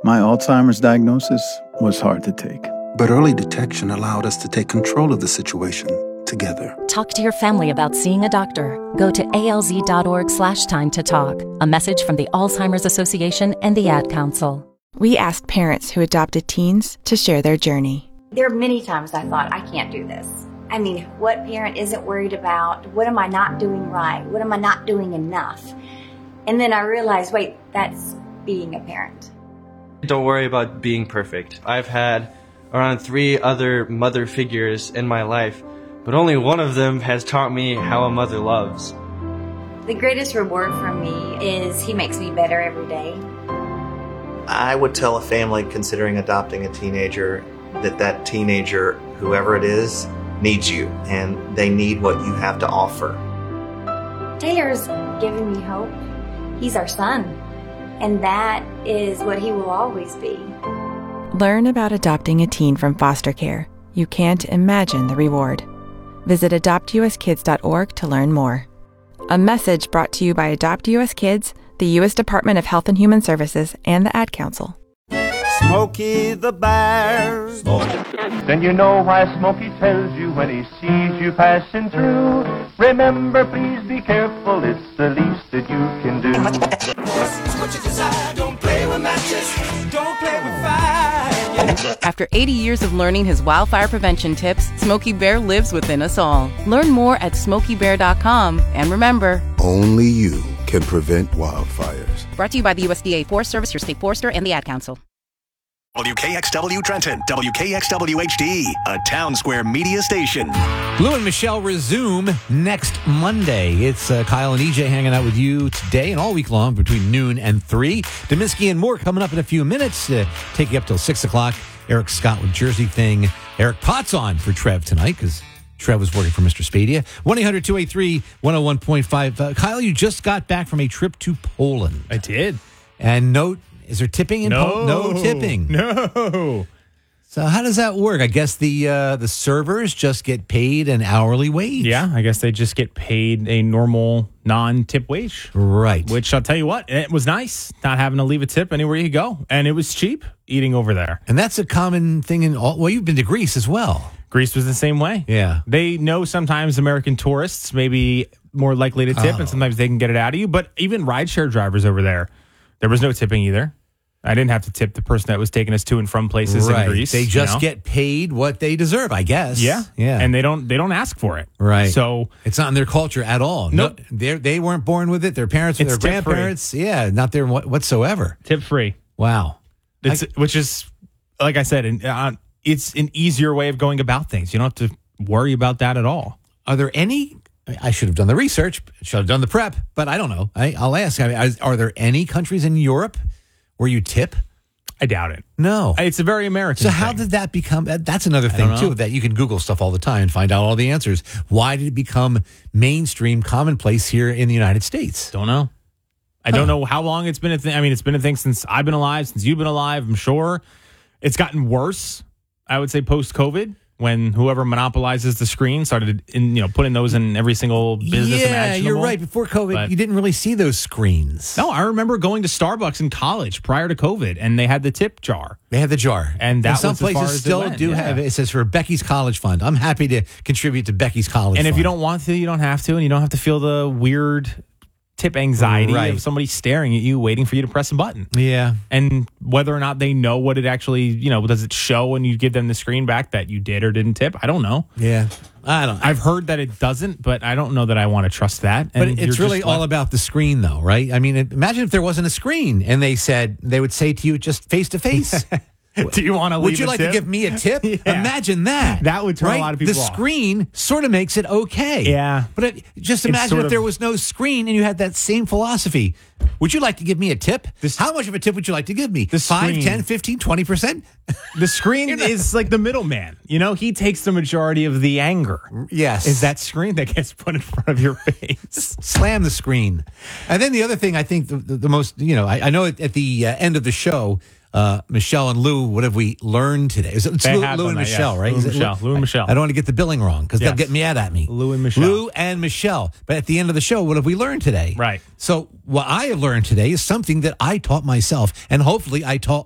My Alzheimer's diagnosis was hard to take. But early detection allowed us to take control of the situation together. Talk to your family about seeing a doctor. Go to alz.org/time to talk. A message from the Alzheimer's Association and the Ad Council. We asked parents who adopted teens to share their journey. There are many times I thought, I can't do this. I mean, what parent isn't worried about? What am I not doing right? What am I not doing enough? And then I realized, wait, that's being a parent. Don't worry about being perfect. I've had around 3 other mother figures in my life, but only one of them has taught me how a mother loves. The greatest reward for me is he makes me better every day. I would tell a family considering adopting a teenager that teenager, whoever it is, needs you, and they need what you have to offer. Taylor's given me hope. He's our son. And that is what he will always be. Learn about adopting a teen from foster care. You can't imagine the reward. Visit adoptuskids.org to learn more. A message brought to you by Adopt US Kids, the U.S. Department of Health and Human Services, and the Ad Council. Smokey the Bear. Then you know why Smokey tells you when he sees you passing through. Remember, please be careful, it's the least that you can do. Don't play with matches, don't play with fire. After 80 years of learning his wildfire prevention tips, Smokey Bear lives within us all. Learn more at SmokeyBear.com. And remember, only you can prevent wildfires. Brought to you by the USDA Forest Service, your state forester, and the Ad Council. WKXW Trenton, WKXW HD, a Town Square media station. Lou and Michelle resume next Monday. It's Kyle and EJ hanging out with you today and all week long between noon and 3. Deminsky and more coming up in a few minutes. Take you up till 6 o'clock. Eric Scott with Jersey Thing. Eric Potts on for Trev tonight because Trev was working for Mr. Spadia. 1-800-283-101.5. Kyle, you just got back from a trip to Poland. I did. And is there tipping in Poland? No tipping. No. So how does that work? I guess the servers just get paid an hourly wage. Yeah, I guess they just get paid a normal non-tip wage. Right. Which I'll tell you what, it was nice not having to leave a tip anywhere you go. And it was cheap eating over there. And that's a common thing you've been to Greece as well. Greece was the same way. Yeah. They know sometimes American tourists may be more likely to tip, and sometimes they can get it out of you. But even rideshare drivers over there was no tipping either. I didn't have to tip the person that was taking us to and from places in Greece. They just get paid what they deserve, I guess. Yeah. And they don't ask for it. Right. So it's not in their culture at all. Nope. No, they weren't born with it. Their parents, their grandparents, not there whatsoever. Tip free. Wow. Which is, like I said, it's an easier way of going about things. You don't have to worry about that at all. Are there any? I should have done the research, should have done the prep, but I don't know. I'll ask. Are there any countries in Europe where you tip? I doubt it. No. It's a very American thing. So how did that become? That's another thing, too, that you can Google stuff all the time and find out all the answers. Why did it become mainstream, commonplace here in the United States? Don't know. I don't know how long it's been a thing. I mean, it's been a thing since I've been alive, since you've been alive, I'm sure. It's gotten worse, I would say, post-COVID, when whoever monopolizes the screen started putting those in every single business imaginable. Yeah, you're right. Before COVID, you didn't really see those screens. No, I remember going to Starbucks in college prior to COVID, and they had the tip jar. They had the jar. And that some was as far places as still it went. do have it. It says for Becky's College Fund. I'm happy to contribute to Becky's College Fund. And if you don't want to, you don't have to, and you don't have to feel the weird tip anxiety of somebody staring at you, waiting for you to press a button. Yeah. And whether or not they know what it actually, does it show when you give them the screen back that you did or didn't tip? I don't know. Yeah. I don't know. I've heard that it doesn't, but I don't know that I want to trust that. But it's really all about the screen, though, right? I mean, imagine if there wasn't a screen and they would say to you just face to face. Do you want to leave Would you a like tip? to give me a tip? Yeah. Imagine that. That would turn a lot of people off. The off. screen sort of makes it okay. Yeah. But just imagine if there was no screen and you had that same philosophy. Would you like to give me a tip? How much of a tip would you like to give me? 5, 10, 15, 20%? The screen is like the middleman. He takes the majority of the anger. Yes. Is that screen that gets put in front of your face. Slam the screen. And then the other thing I think the most, I know at the end of the show, Michelle and Lou, what have we learned today? It's Lou and Michelle, yes. right? Lou and Michelle. I don't want to get the billing wrong because they'll get mad at me. Lou and Michelle. Lou and Michelle. But at the end of the show, what have we learned today? Right. So what I have learned today is something that I taught myself, and hopefully I taught